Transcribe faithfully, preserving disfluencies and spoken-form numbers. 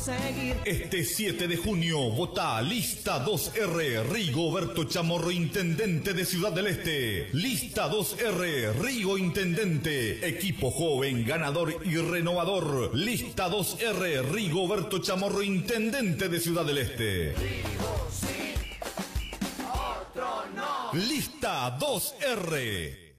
seguir. Este siete de junio, vota Lista dos R, Rigoberto Chamorro, Intendente de Ciudad del Este. Lista dos R, Rigo Intendente, equipo joven, ganador y renovador. Lista dos R, Rigoberto Chamorro, Intendente de Ciudad del Este. Rigo sí, otro no. Lista dos R.